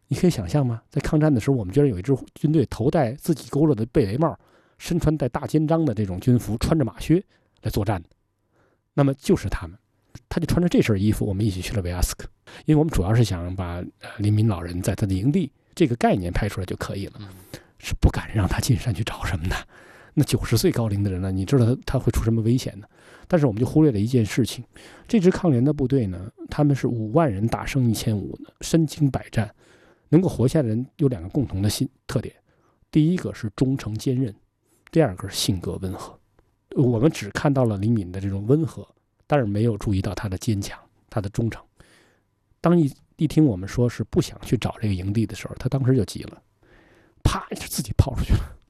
你可以想象吗？在抗战的时候，我们居然有一支军队头戴自己勾勒的贝雷帽，身穿带大肩章的这种军服，穿着马靴来作战。那么就是他们，他就穿着这身衣服，我们一起去了维亚斯克，因为我们主要是想把黎民老人在他的营地这个概念拍出来就可以了，是不敢让他进山去找什么的。那90岁高龄的人呢，你知道他会出什么危险呢？但是我们就忽略了一件事情，这支抗联的部队呢，他们是5万人打胜1500呢，身经百战，能够活下来的人有2个共同的特点，第一个是忠诚坚韧，第2个是性格温和。我们只看到了李敏的这种温和，但是没有注意到他的坚强，他的忠诚。当一听我们说是不想去找这个营地的时候，他当时就急了，啪就自己跑出去了。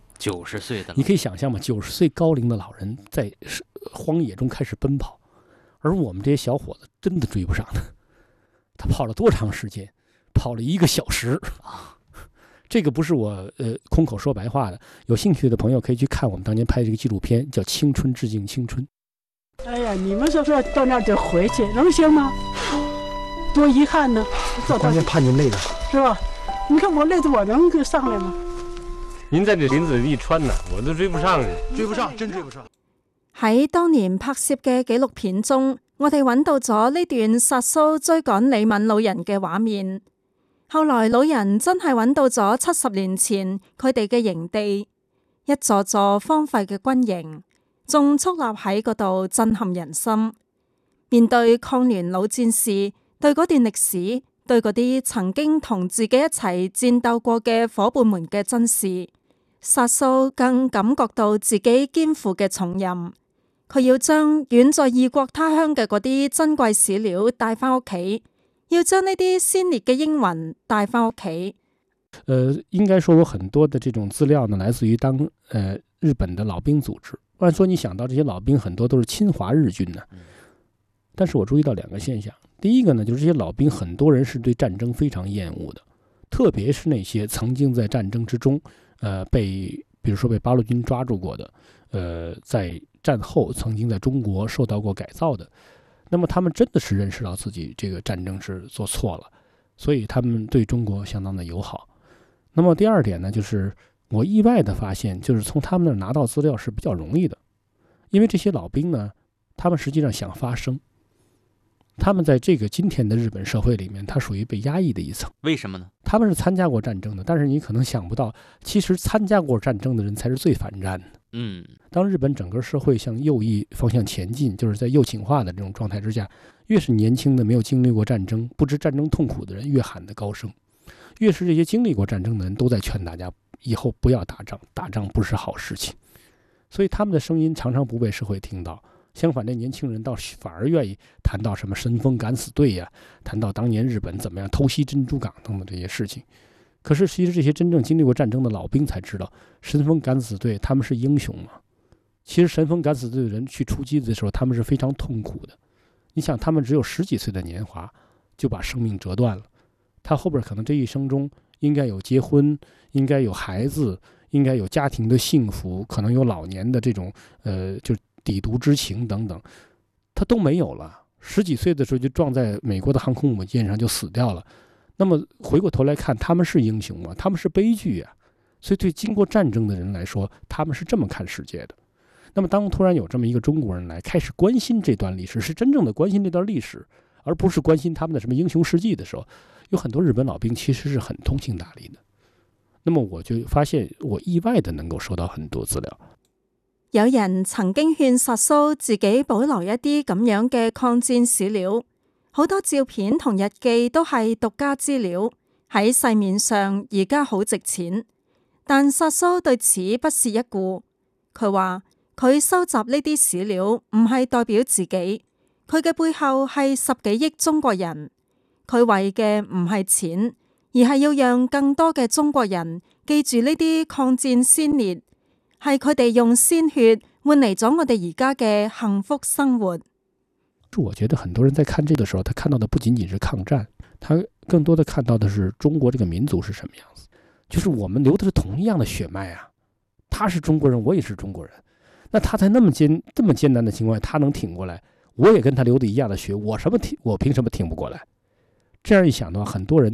90岁的， 你可以想象吗？90岁高龄的老人在荒野中开始奔跑，而我们这些小伙子真的追不上他。他跑了多长时间？跑了1个小时。这个不是我空口说白话的，有兴趣的朋友可以去看我们当年拍这个纪录片，叫《青春致敬青春》。 哎呀，你们说到那儿就回去，能行吗？多遗憾呢！ 关键怕您累了， 是吧？你看我累的，我能上来吗？ 您在这林子里一穿呢，我都追不上， 真追不上。 喺當年拍攝嘅紀錄片中，我哋揾到咗呢段殺蘇追趕李敏老人嘅畫面。後來老人真係揾到咗70年前佢哋嘅營地，一座座荒廢嘅軍營，仲矗立喺嗰度，震撼人心。面對抗聯老戰士，對嗰段歷史，對嗰啲曾經同自己一齊戰鬥過嘅夥伴們嘅珍視，殺蘇更感覺到自己肩負嘅重任。佢要將遠在異國他鄉嘅嗰啲珍貴史料帶返屋企，要將呢啲先烈嘅英魂帶返屋企。 應該說有很多的這種資料呢，來自於日本的老兵組織。按說你想到這些老兵很多都是侵華日軍呢，但是我注意到2個現象。第一個呢，就是這些老兵很多人是對戰爭非常厭惡的，特別是那些曾經在戰爭之中比如說被八路軍抓住過的，在戰後曾經在中國受到過改造的，那麼他們真的是認識到自己這個戰爭是做錯了，所以他們對中國相當的友好。那麼第2點呢，就是我意外的發現，就是從他們那兒拿到資料是比較容易的，因為這些老兵呢，他們實際上想發聲，他們在這個今天的日本社會裡面，他屬於被壓抑的一層。 為什麼呢？ 他們是參加過戰爭的，但是你可能想不到，其實參加過戰爭的人才是最反戰的。當日本整個社會向右翼方向前進，就是在右傾化的這種狀態之下，越是年輕的沒有經歷過戰爭，不知戰爭痛苦的人越喊得高聲，越是這些經歷過戰爭的人都在勸大家以後不要打仗，打仗不是好事情。所以他們的聲音常常不被社會聽到。相反，那年輕人倒反而願意談到什麼神風敢死隊呀，談到當年日本怎麼樣偷襲珍珠港等等這些事情。可是其實這些真正經歷過戰爭的老兵才知道，神風敢死隊他們是英雄嗎？其實神風敢死隊的人去出擊的時候，他們是非常痛苦的。你想，他們只有10幾歲的年華就把生命折斷了，他後邊可能這一生中應該有結婚，應該有孩子，應該有家庭的幸福，可能有老年的這種就抵毒之情等等，他都沒有了。10幾歲的時候就撞在美國的航空母艦上就死掉了。那麼回過頭來看，他們是英雄嗎？他們是悲劇啊。所以對經過戰爭的人來說，他們是這麼看世界的。那麼當突然有這麼一個中國人來開始關心這段歷史，是真正的關心這段歷史，而不是關心他們的什麼英雄事蹟的時候，有很多日本老兵其實是很通情達理的。那麼我就發現我意外的能夠收到很多資料。 有人曾經勸殺蘇自己保留一啲咁樣嘅抗戰史料，好多照片同日記都係獨家資料，喺世面上而家好值錢。但殺蘇對此不屑一顧，佢話佢收集呢啲史料唔係代表自己，佢嘅背後係10幾億中國人，佢為嘅唔係錢，而係要讓更多嘅中國人記住呢啲抗戰先烈，係佢哋用鮮血換嚟咗我哋而家嘅幸福生活。 我覺得很多人在看這個時候，他看到的不僅僅是抗戰，他更多的看到的是中國這個民族是什麼樣子，就是我們流的是同樣的血脈啊，他是中國人，我也是中國人，那他在這麼艱難的情況下，他能挺過來，我也跟他流的一樣的血，我憑什麼挺不過來？這樣一想的話，很多人